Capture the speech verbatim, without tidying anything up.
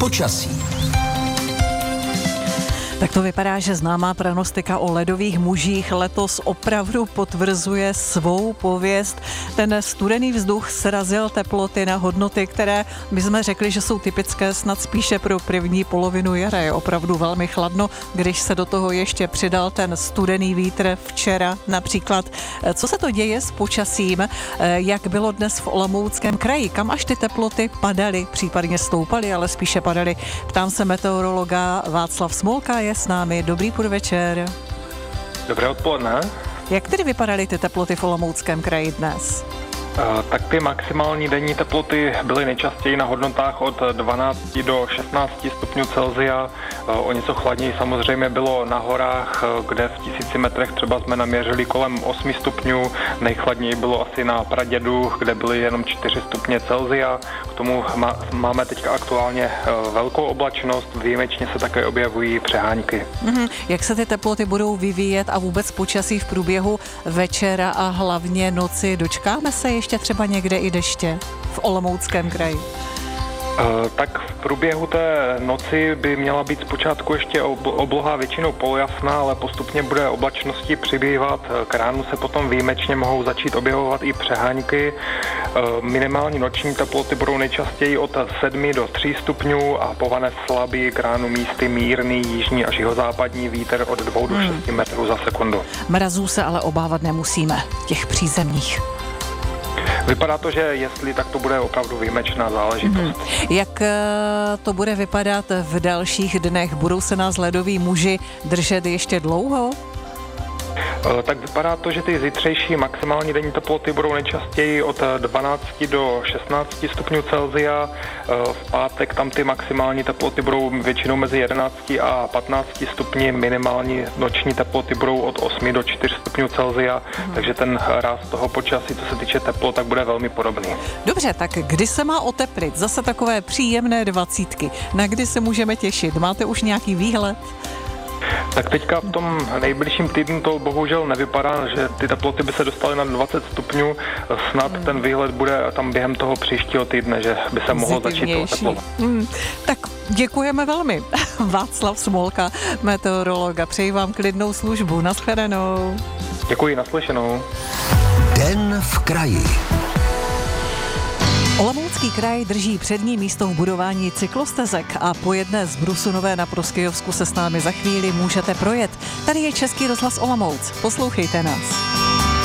Počasí. Tak to vypadá, že známá pranostika o ledových mužích letos opravdu potvrzuje svou pověst. Ten studený vzduch srazil teploty na hodnoty, které my jsme řekli, že jsou typické snad spíše pro první polovinu jara. Je opravdu velmi chladno, když se do toho ještě přidal ten studený vítr včera například. Co se to děje s počasím? Jak bylo dnes v Olomouckém kraji? Kam až ty teploty padaly, případně stoupaly, ale spíše padaly? Ptám se meteorologa Václav Smolka, je s námi. Dobrý podvečer. Dobré odpoledne. Jak tedy vypadaly ty teploty v Olomouckém kraji dnes? Tak ty maximální denní teploty byly nejčastěji na hodnotách od dvanácti do šestnácti stupňů Celsia. O něco chladněji samozřejmě bylo na horách, kde v tisíci metrech třeba jsme naměřili kolem osmi stupňů. Nejchladněji bylo asi na Pradědu, kde byly jenom čtyři stupně Celsia. K tomu má, máme teďka aktuálně velkou oblačnost, výjimečně se také objevují přehánky. Mm-hmm. Jak se ty teploty budou vyvíjet a vůbec počasí v průběhu večera a hlavně noci? Dočkáme se ještě třeba někde i deště v Olomouckém kraji? Tak v průběhu té noci by měla být zpočátku ještě obloha většinou polojasná, ale postupně bude oblačnosti přibývat. K ránu se potom výjimečně mohou začít objevovat i přehánky. Minimální noční teploty budou nejčastěji od sedmi do tří stupňů a povane slabý, k ránu místy mírný jižní až jihozápadní vítr od dvou do šesti metrů za sekundu. Mrazů se ale obávat nemusíme, těch přízemních. Vypadá to, že jestli, tak to bude opravdu výjimečná záležitost. Hmm. Jak to bude vypadat v dalších dnech? Budou se nás ledoví muži držet ještě dlouho? Tak vypadá to, že ty zítřejší maximální denní teploty budou nejčastěji od dvanácti do šestnácti stupňů Celsia. V pátek tam ty maximální teploty budou většinou mezi jedenácti a patnácti stupni, minimální noční teploty budou od osmi do čtyř stupňů Celsia, hmm. takže ten ráz toho počasí, co se týče teplot, tak bude velmi podobný. Dobře, tak kdy se má oteplit? Zase takové příjemné dvacítky. Na kdy se můžeme těšit? Máte už nějaký výhled? Tak teďka v tom nejbližším týdnu to bohužel nevypadá, že ty teploty by se dostaly na dvacet stupňů. Snad hmm. ten výhled bude tam během toho příštího týdne, že by se mohlo začít oteplovat. Hmm. Tak děkujeme velmi. Václav Smolka, meteorologa. Přeji vám klidnou službu. Nashledanou. Děkuji, naslyšenou. Den v kraji. Olomoucký kraj drží přední místo v budování cyklostezek a po jedné z Brusunové na Proskyjovsku se s námi za chvíli můžete projet. Tady je Český rozhlas Olomouc. Poslouchejte nás.